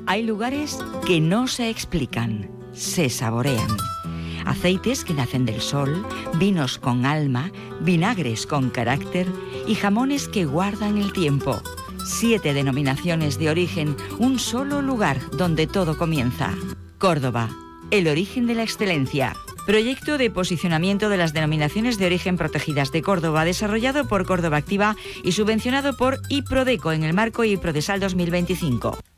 Hay lugares que no se explican, se saborean. Aceites que nacen del sol, vinos con alma, vinagres con carácter y jamones que guardan el tiempo. 7 denominaciones de origen, un solo lugar donde todo comienza. Córdoba, el origen de la excelencia. Proyecto de posicionamiento de las denominaciones de origen protegidas de Córdoba, desarrollado por Córdoba Activa y subvencionado por IPRODECO en el marco IPRODESAL 2025.